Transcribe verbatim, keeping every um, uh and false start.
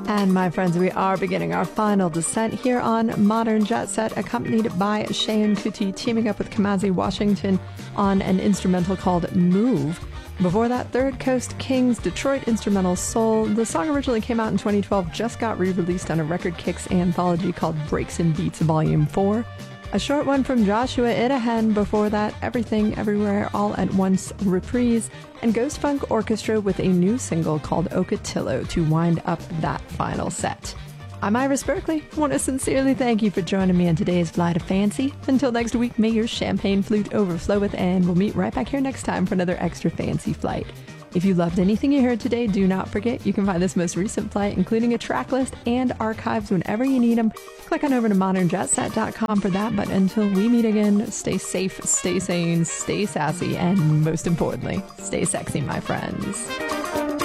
And my friends, we are beginning our final descent here on Modern Jet Set, accompanied by Cheyenne Kuti teaming up with Kamasi Washington on an instrumental called Move. Before that, Third Coast Kings Detroit instrumental Soul. The song originally came out in twenty twelve, just got re-released on a Record Kicks anthology called Breaks and Beats Volume four. A short one from Joshua Idahen. Before that, Everything Everywhere All at Once reprise, and Ghost Funk Orchestra with a new single called Ocotillo to wind up that final set. I'm Iris Berkeley. I want to sincerely thank you for joining me on today's Flight of Fancy. Until next week, may your champagne flute overflow with, and we'll meet right back here next time for another extra fancy flight. If you loved anything you heard today, do not forget you can find this most recent flight, including a track list and archives whenever you need them. Click on over to modern jet set dot com for that. But until we meet again, stay safe, stay sane, stay sassy, and most importantly, stay sexy, my friends.